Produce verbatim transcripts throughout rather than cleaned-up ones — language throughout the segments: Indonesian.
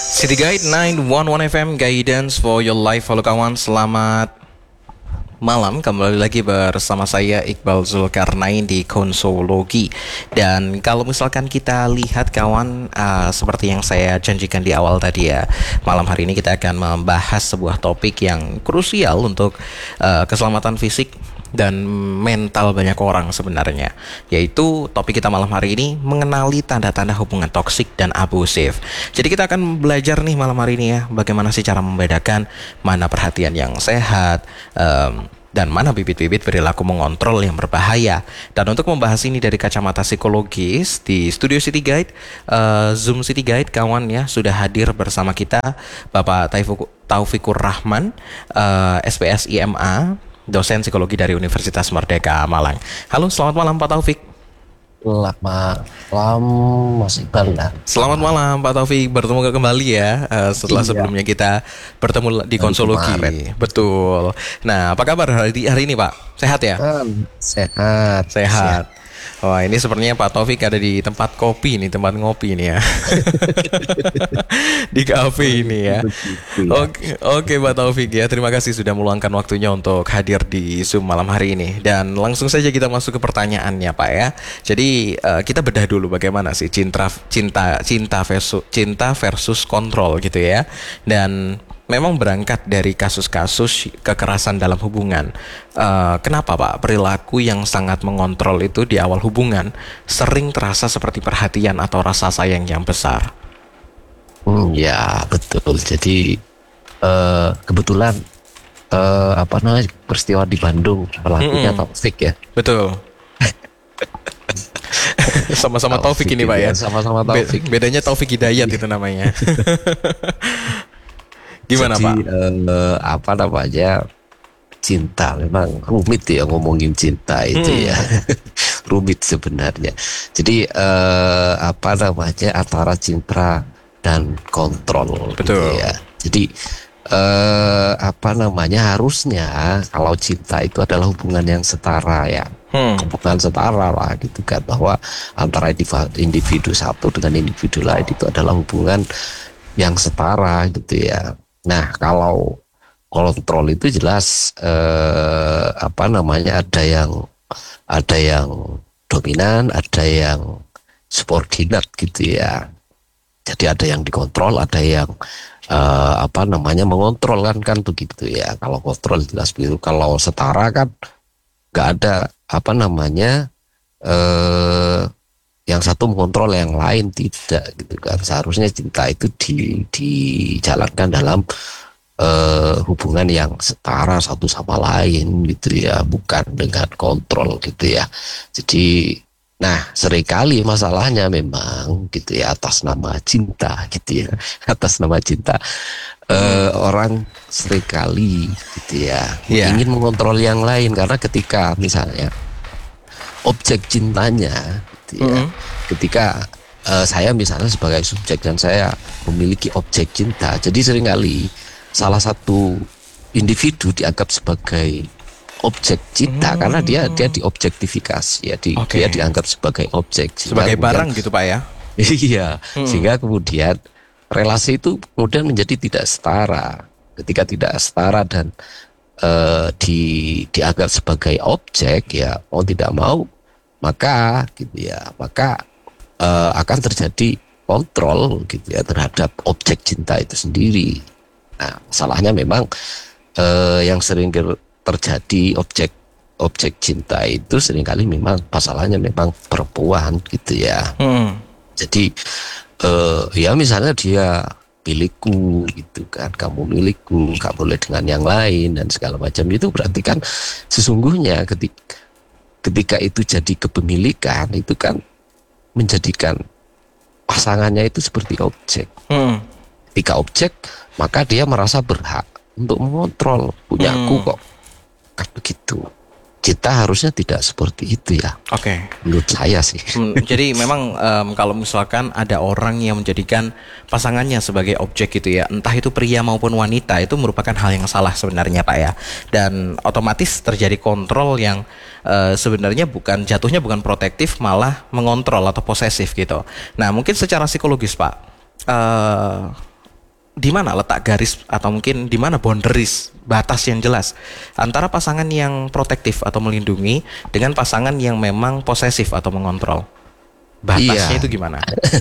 City Guide sembilan satu satu F M, Guidance for your life. Halo kawan, selamat malam. Kembali lagi bersama saya Iqbal Zulkarnain di Konsologi. Dan kalau misalkan kita lihat kawan, uh, seperti yang saya janjikan di awal tadi ya, malam hari ini kita akan membahas sebuah topik yang krusial untuk uh, keselamatan fisik dan mental banyak orang sebenarnya, yaitu topik kita malam hari ini mengenali tanda-tanda hubungan toksik dan abusif. Jadi kita akan belajar nih malam hari ini ya, bagaimana sih cara membedakan mana perhatian yang sehat, um, dan mana bibit-bibit perilaku mengontrol yang berbahaya. Dan untuk membahas ini dari kacamata psikologis, di Studio City Guide, uh, Zoom City Guide kawan ya, sudah hadir bersama kita Bapak Taufikur Rahman, uh, S P S I M A, dosen psikologi dari Universitas Merdeka Malang. Halo, selamat malam Pak Taufik. Selamat malam Mas Iqbal ya. Selamat malam Pak Taufik, bertemu kembali ya uh, setelah iya. sebelumnya kita bertemu di Konsologi. Betul. Nah, apa kabar hari, hari ini Pak? Sehat ya? Sehat. Sehat. Sehat. Wah, ini sepertinya Pak Taufik ada di tempat kopi nih, tempat ngopi nih ya. Di kafe ini ya. Oke, oke Pak Taufik ya, terima kasih sudah meluangkan waktunya untuk hadir di Zoom malam hari ini. Dan langsung saja kita masuk ke pertanyaannya Pak ya. Jadi uh, kita bedah dulu bagaimana sih cinta cinta cinta versus cinta versus kontrol gitu ya. Dan memang berangkat dari kasus-kasus kekerasan dalam hubungan. Uh, kenapa Pak perilaku yang sangat mengontrol itu di awal hubungan sering terasa seperti perhatian atau rasa sayang yang besar? Hmm, ya betul. Jadi uh, kebetulan uh, apa namanya peristiwa di Bandung pelakunya mm-mm. Taufik ya. Betul. Sama-sama Taufik, Taufik ini Pak ya. Sama-sama Taufik. Be- bedanya Taufik Hidayat itu namanya. Gimana Jadi, Pak? Uh, apa namanya cinta memang rumit ya ngomongin cinta itu hmm. ya rumit sebenarnya. Jadi uh, apa namanya antara cinta dan kontrol. Betul. Gitu ya. Jadi uh, apa namanya harusnya kalau cinta itu adalah hubungan yang setara ya. Hmm. Hubungan setara lah gitu kan, bahwa antara individu satu dengan individu lain itu adalah hubungan yang setara gitu ya. Nah, kalau kontrol itu jelas eh, apa namanya ada yang ada yang dominan, ada yang subordinat gitu ya. Jadi ada yang dikontrol, ada yang eh, apa namanya mengontrol kan kan begitu ya. Kalau kontrol jelas begitu. Kalau setara kan nggak ada apa namanya eh, yang satu mengontrol yang lain tidak gitu kan. Seharusnya cinta itu di, dijalankan dalam uh, hubungan yang setara satu sama lain gitu ya, bukan dengan kontrol gitu ya. Jadi nah seringkali masalahnya memang gitu ya atas nama cinta gitu ya, atas nama cinta uh, orang seringkali gitu ya yeah. ingin mengontrol yang lain, karena ketika misalnya objek cintanya ya. Mm-hmm. Ketika uh, saya misalnya sebagai subjek dan saya memiliki objek cinta, jadi seringkali salah satu individu dianggap sebagai objek cinta mm-hmm. karena dia dia diobjektifikasi ya, di, okay. dia dianggap sebagai objek sebagai barang gitu Pak ya. Iya, mm. sehingga kemudian relasi itu kemudian menjadi tidak setara. Ketika tidak setara dan uh, di dianggap sebagai objek ya, mau tidak mau maka gitu ya maka uh, akan terjadi kontrol gitu ya terhadap objek cinta itu sendiri. Nah, masalahnya memang uh, yang sering terjadi objek objek cinta itu seringkali memang masalahnya memang perempuan gitu ya. Hmm. Jadi uh, ya misalnya dia milikku gitu kan, kamu milikku, gak boleh dengan yang lain dan segala macam, itu berarti kan sesungguhnya ketika ketika itu jadi kepemilikan itu kan menjadikan pasangannya itu seperti objek. Hmm. Ketika objek maka dia merasa berhak untuk mengontrol, punyaku hmm. kok kan begitu. Cinta harusnya tidak seperti itu ya. Oke. Okay. Menurut saya sih. Hmm, jadi memang um, kalau misalkan ada orang yang menjadikan pasangannya sebagai objek gitu ya, entah itu pria maupun wanita, itu merupakan hal yang salah sebenarnya Pak ya. Dan otomatis terjadi kontrol yang uh, sebenarnya bukan jatuhnya bukan protektif, malah mengontrol atau posesif gitu. Nah mungkin secara psikologis Pak, uh, di mana letak garis atau mungkin di mana boundaries, batas yang jelas antara pasangan yang protektif atau melindungi dengan pasangan yang memang posesif atau mengontrol. Batasnya Iya. itu gimana?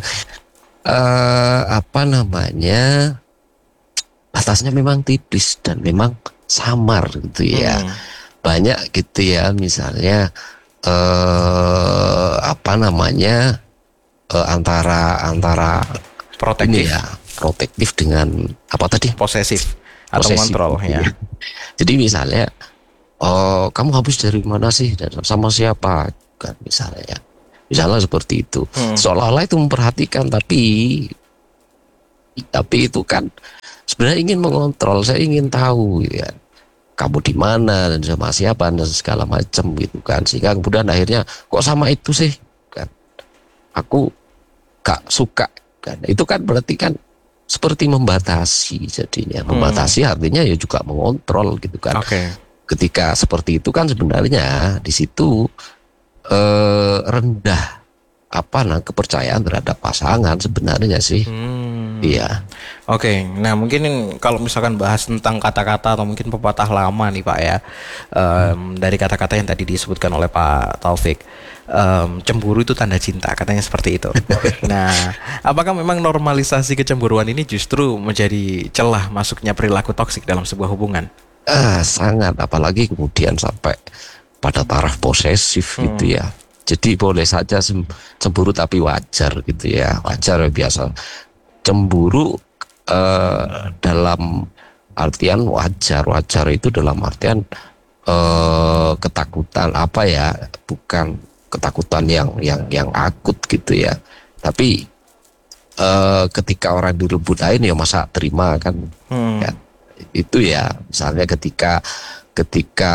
Eh, apa namanya? Batasnya memang tipis dan memang samar gitu ya. Hmm. Banyak gitu ya, misalnya eh apa namanya? eh, antara antara ini Protektif, ya, protektif dengan apa tadi? posesif atau Posesif mengontrol gitu ya. ya. Jadi misalnya, oh kamu habis dari mana sih dan sama siapa kan misalnya, misalnya seperti itu. Hmm. Seolah-olah itu memperhatikan, tapi tapi itu kan sebenarnya ingin mengontrol. Saya ingin tahu gitu ya, kamu di mana dan sama siapa dan segala macam gitu kan, sehingga kemudian akhirnya kok sama itu sih kan, aku gak suka kan. Itu kan berarti kan seperti membatasi jadinya. Membatasi artinya ya juga mengontrol gitu kan. Oke. Ketika seperti itu kan sebenarnya di situ eh, rendah apa nah kepercayaan terhadap pasangan sebenarnya sih. Hmm. Iya. Oke, nah mungkin kalau misalkan bahas tentang kata-kata atau mungkin pepatah lama nih Pak ya, em, dari kata-kata yang tadi disebutkan oleh Pak Taufik, em, cemburu itu tanda cinta, katanya seperti itu. Nah, apakah memang normalisasi kecemburuan ini justru menjadi celah masuknya perilaku toksik dalam sebuah hubungan? Ah, sangat, apalagi kemudian sampai pada taraf posesif gitu ya. Jadi boleh saja sem- cemburu tapi wajar gitu ya, wajar ya, biasa. Cemburu eh, dalam artian wajar, wajar itu dalam artian eh, ketakutan apa ya, bukan ketakutan yang yang yang akut gitu ya. Tapi eh, ketika orang direbutain ya masa terima kan, Hmm. ya, itu ya misalnya ketika ketika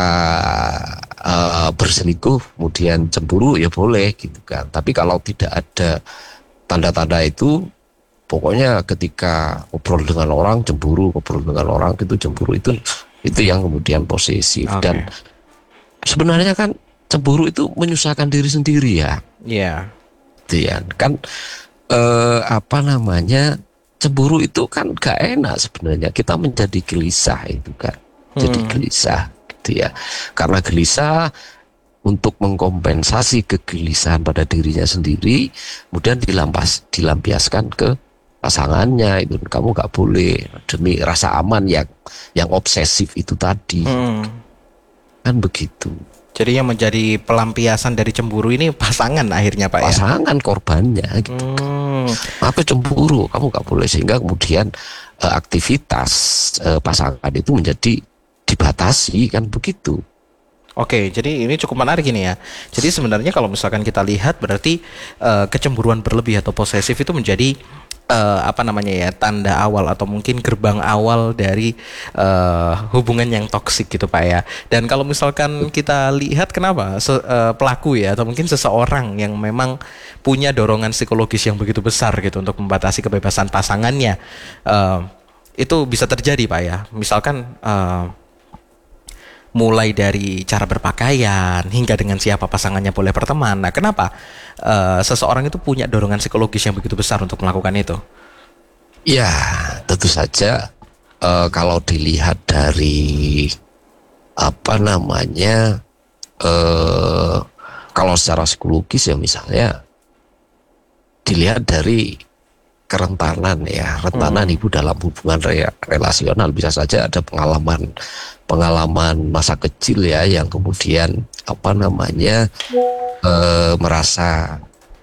uh, berselingkuh kemudian cemburu ya boleh gitu kan. Tapi kalau tidak ada tanda-tanda itu, pokoknya ketika ngobrol dengan orang cemburu, ngobrol dengan orang itu cemburu, itu itu yang kemudian posesif. Oke. Dan sebenarnya kan cemburu itu menyusahkan diri sendiri ya. Iya. Gitu ya. Kan eh, apa namanya, cemburu itu kan gak enak sebenarnya. Kita menjadi gelisah itu kan. Jadi Hmm. gelisah gitu ya. Karena gelisah, untuk mengkompensasi kegelisahan pada dirinya sendiri, kemudian dilampas, dilampiaskan ke pasangannya. Itu kamu gak boleh, demi rasa aman yang yang obsesif itu tadi. Hmm. Kan begitu. Jadi yang menjadi pelampiasan dari cemburu ini pasangan akhirnya Pak ya. Pasangan korbannya gitu. Hmm. Apa cemburu, kamu gak boleh, sehingga kemudian eh, aktivitas eh, pasangan itu menjadi dibatasi kan begitu. Oke, jadi ini cukup menarik ini ya. Jadi sebenarnya kalau misalkan kita lihat berarti eh, kecemburuan berlebih atau posesif itu menjadi eh, apa namanya ya, tanda awal atau mungkin gerbang awal dari eh, hubungan yang toksik gitu Pak ya. Dan kalau misalkan kita lihat kenapa se- eh, pelaku ya atau mungkin seseorang yang memang punya dorongan psikologis yang begitu besar gitu untuk membatasi kebebasan pasangannya, eh, itu bisa terjadi Pak ya. Misalkan eh, mulai dari cara berpakaian hingga dengan siapa pasangannya boleh berteman. Nah, kenapa eh, seseorang itu punya dorongan psikologis yang begitu besar untuk melakukan itu? Ya, tentu saja eh, kalau dilihat dari apa namanya, eh, kalau secara psikologis ya misalnya dilihat dari kerentanan ya, rentanan ibu dalam hubungan re- relasional. Bisa saja ada pengalaman pengalaman masa kecil ya, yang kemudian apa namanya eh, merasa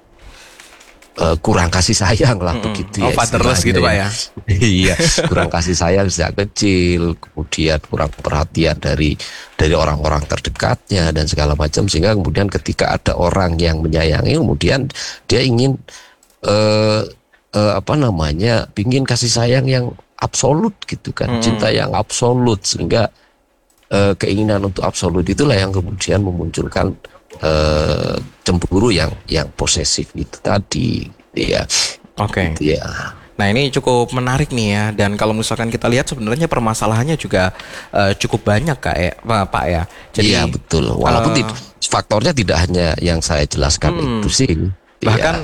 eh, kurang kasih sayang lah begitu Oh, ya fatherless istilahnya gitu Pak ya. Iya, kurang kasih sayang sejak kecil, kemudian kurang perhatian dari dari orang-orang terdekatnya dan segala macam, sehingga kemudian ketika ada orang yang menyayangi, kemudian dia ingin eh, eh, apa namanya, ingin kasih sayang yang absolut gitu kan, cinta yang absolut, sehingga eh, keinginan untuk absolut itulah yang kemudian memunculkan eh, cemburu yang yang posesif itu tadi, ya. Oke. Gitu ya. Nah, ini cukup menarik nih ya. Dan kalau misalkan kita lihat sebenarnya permasalahannya juga eh, cukup banyak Kak ya, Pak Pak ya. Jadi Iya betul. Walaupun eh, tid- faktornya tidak hanya yang saya jelaskan Hmm. itu sih. bahkan Iya.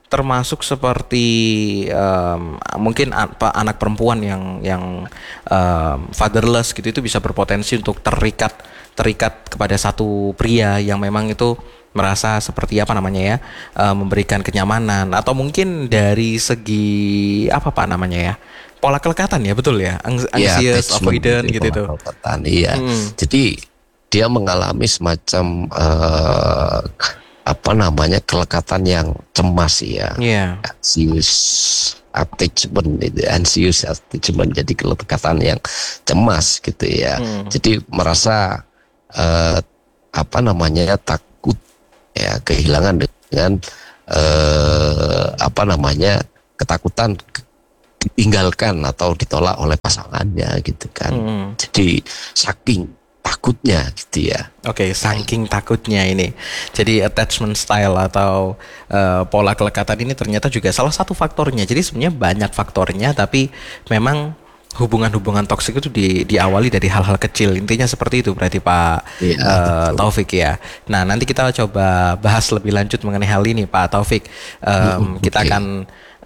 termasuk seperti um, mungkin a- apa, anak perempuan yang yang um, fatherless gitu, itu bisa berpotensi untuk terikat terikat kepada satu pria yang memang itu merasa seperti apa namanya ya, uh, memberikan kenyamanan, atau mungkin dari segi apa pak namanya ya, pola kelekatan ya, betul ya, Ang- Ya, anxious attachment avoidant gitu, gitu pola itu. kelekatan, iya. Hmm. Jadi dia mengalami semacam eh, apa namanya kelekatan yang cemas ya, Iya. anxious attachment itu, anxious attachment, jadi kelekatan yang cemas gitu ya. Hmm. Jadi merasa eh, apa namanya takut ya, kehilangan dengan eh, apa namanya ketakutan ditinggalkan atau ditolak oleh pasangannya gitu kan. Hmm. Jadi saking takutnya gitu ya. Oke, saking takutnya ini. Jadi attachment style atau uh, pola kelekatan ini ternyata juga salah satu faktornya. Jadi sebenarnya banyak faktornya, tapi memang hubungan-hubungan toksik itu di, diawali dari hal-hal kecil. Intinya seperti itu berarti Pak Iya, uh, betul. Taufik ya. Nah, nanti kita coba bahas lebih lanjut mengenai hal ini Pak Taufik. Um, Mm-mm, kita oke. akan